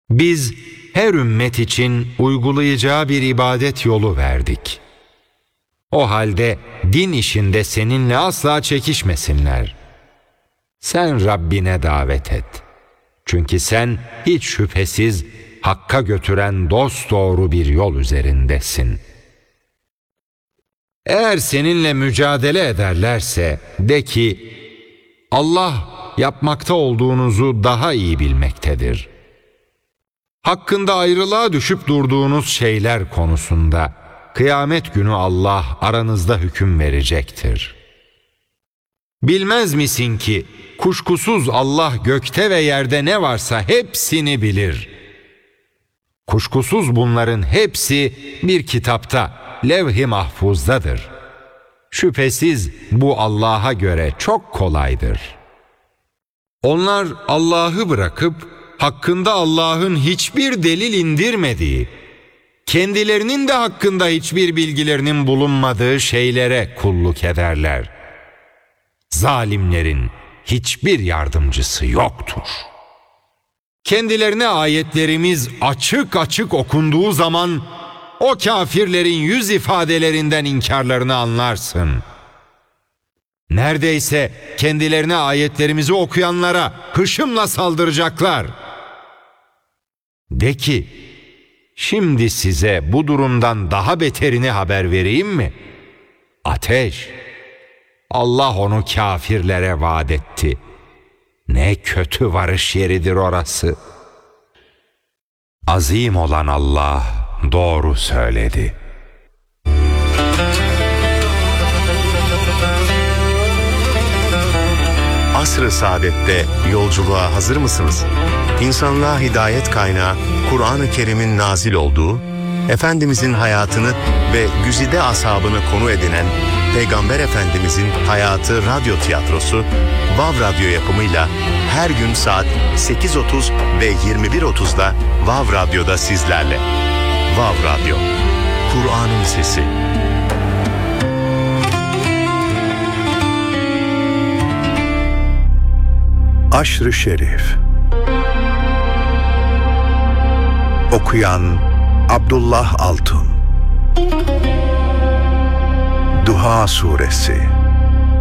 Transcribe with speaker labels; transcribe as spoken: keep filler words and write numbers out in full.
Speaker 1: Biz her ümmet için uygulayacağı bir ibadet yolu verdik. O halde din işinde seninle asla çekişmesinler. Sen Rabbine davet et. Çünkü sen hiç şüphesiz Hakk'a götüren dosdoğru bir yol üzerindesin. Eğer seninle mücadele ederlerse de ki, Allah yapmakta olduğunuzu daha iyi bilmektedir. Hakkında ayrılığa düşüp durduğunuz şeyler konusunda kıyamet günü Allah aranızda hüküm verecektir. Bilmez misin ki kuşkusuz Allah gökte ve yerde ne varsa hepsini bilir. Kuşkusuz bunların hepsi bir kitapta, levh-i mahfuzdadır. Şüphesiz bu Allah'a göre çok kolaydır. Onlar Allah'ı bırakıp hakkında Allah'ın hiçbir delil indirmediği, kendilerinin de hakkında hiçbir bilgilerinin bulunmadığı şeylere kulluk ederler. Zalimlerin hiçbir yardımcısı yoktur. Kendilerine ayetlerimiz açık açık okunduğu zaman o kafirlerin yüz ifadelerinden inkarlarını anlarsın. Neredeyse kendilerine ayetlerimizi okuyanlara hışımla saldıracaklar. De ki, şimdi size bu durumdan daha beterini haber vereyim mi? Ateş. Allah onu kafirlere vaat etti. Ne kötü varış yeridir orası. Azim olan Allah doğru söyledi.
Speaker 2: Asr-ı Saadet'te yolculuğa hazır mısınız? İnsanlığa hidayet kaynağı Kur'an-ı Kerim'in nazil olduğu, Efendimizin hayatını ve güzide ashabını konu edinen Peygamber Efendimizin hayatı radyo tiyatrosu Vav Radyo yapımıyla her gün saat sekiz otuz ve yirmi bir otuzda Vav Radyo'da sizlerle. Vav Radyo, Kur'an'ın sesi.
Speaker 3: Aşr-ı Şerif. Okuyan Abdullah Altun. Duha Suresi.